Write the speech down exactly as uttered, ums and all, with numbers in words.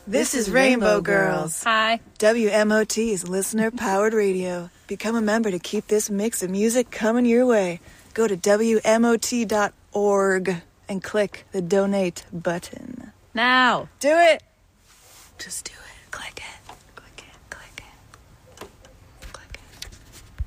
This is Rainbow Girls. Hi. W M O T is listener-powered radio. Become a member to keep this mix of music coming your way. Go to W M O T dot org and click the donate button. Now. Do it. Just do it. Click it.